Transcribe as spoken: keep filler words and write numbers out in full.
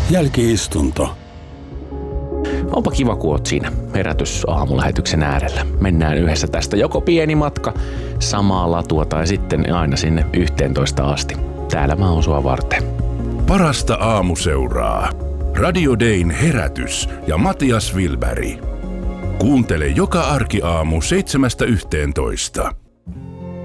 Jälki-istunto. Onpa kiva, kun oot siinä herätysaamulähetyksen äärellä. Mennään yhdessä tästä joko pieni matka samaa latua tai sitten aina sinne yhteentoista asti. Täällä mä oon sua varten. Parasta aamuseuraa. Radio Dayn herätys ja Matias Wilberg. Kuuntele joka arkiaamu seitsemästä yhteentoista.